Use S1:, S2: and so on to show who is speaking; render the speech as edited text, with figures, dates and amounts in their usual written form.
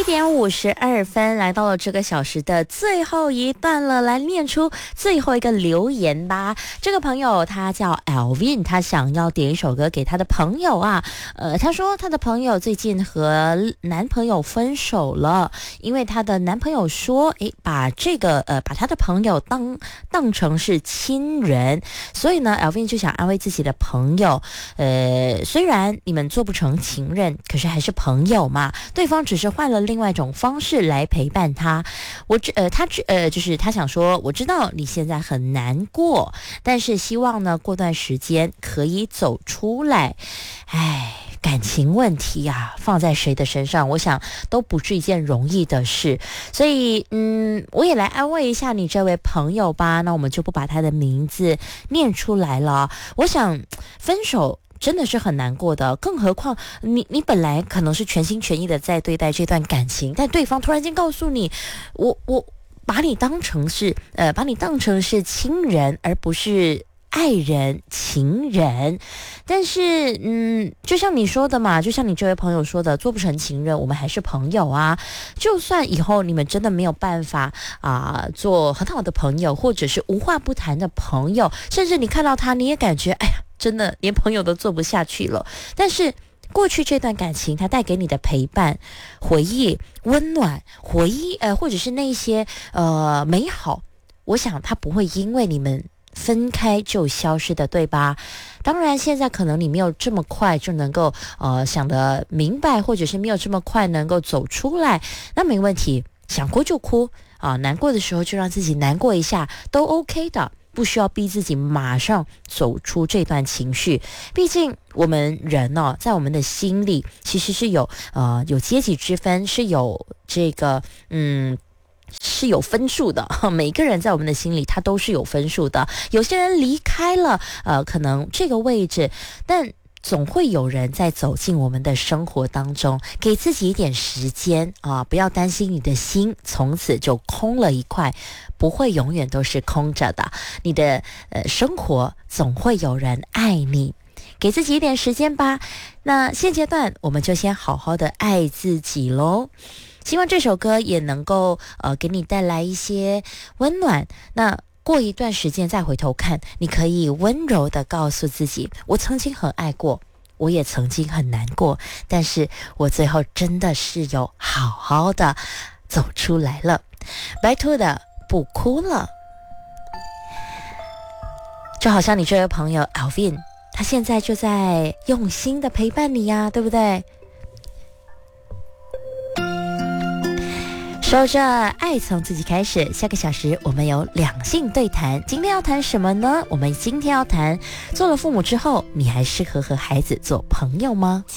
S1: 7:52，来到了这个小时的最后一段了，来念出最后一个留言吧。这个朋友他叫 Alvin， 他想要点一首歌给他的朋友啊。他说他的朋友最近和男朋友分手了，因为他的男朋友说，把他的朋友当成是亲人，所以呢 Alvin 就想安慰自己的朋友，虽然你们做不成情人，可是还是朋友嘛，对方只是换了另外一种方式来陪伴他。就是他想说，我知道你现在很难过，但是希望呢过段时间可以走出来。感情问题啊，放在谁的身上，我想都不是一件容易的事。所以我也来安慰一下你这位朋友吧，那我们就不把他的名字念出来了。我想分手真的是很难过的，更何况你本来可能是全心全意的在对待这段感情，但对方突然间告诉你，我把你当成是亲人，而不是爱人、情人。但是就像你说的嘛，就像你这位朋友说的，做不成情人，我们还是朋友啊。就算以后你们真的没有办法做很好的朋友，或者是无话不谈的朋友，甚至你看到他你也感觉真的连朋友都做不下去了，但是过去这段感情它带给你的陪伴、回忆、温暖、或者是那些美好，我想它不会因为你们分开就消失的，对吧？当然现在可能你没有这么快就能够想得明白，或者是没有这么快能够走出来，那没问题，想哭就哭难过的时候就让自己难过一下都 OK 的，不需要逼自己马上走出这段情绪。毕竟我们人在我们的心里其实是有阶级之分，是有这个是有分数的，每个人在我们的心里他都是有分数的。有些人离开了可能这个位置，但总会有人在走进我们的生活当中，给自己一点时间不要担心你的心从此就空了一块，不会永远都是空着的。你的生活总会有人爱你，给自己一点时间吧。那现阶段我们就先好好的爱自己咯。希望这首歌也能够给你带来一些温暖。那过一段时间再回头看，你可以温柔的告诉自己，我曾经很爱过，我也曾经很难过，但是我最后真的是有好好的走出来了。白兔的不哭了，就好像你这位朋友 Alvin， 他现在就在用心的陪伴你呀，对不对？说着爱从自己开始，下个小时我们有两性对谈。今天要谈什么呢？我们今天要谈，做了父母之后，你还适合和孩子做朋友吗？